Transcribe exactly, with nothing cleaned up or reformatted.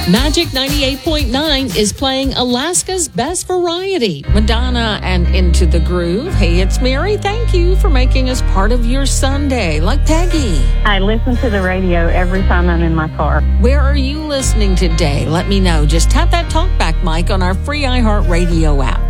Magic ninety-eight point nine is playing Alaska's Best Variety. Madonna and Into the Groove. Hey, it's Mary. Thank you for making us part of your Sunday. Like Peggy. I listen to the radio every time I'm in my car. Where are you listening today? Let me know. Just tap that talkback mic on our free iHeartRadio app.